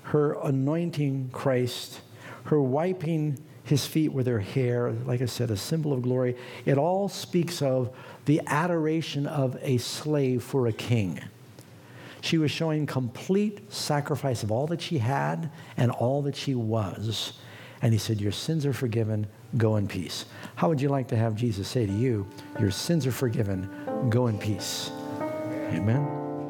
her anointing Christ, her wiping his feet with her hair, like I said, a symbol of glory. It all speaks of the adoration of a slave for a king. She was showing complete sacrifice of all that she had and all that she was. And he said, your sins are forgiven, go in peace. How would you like to have Jesus say to you, your sins are forgiven, go in peace? Amen.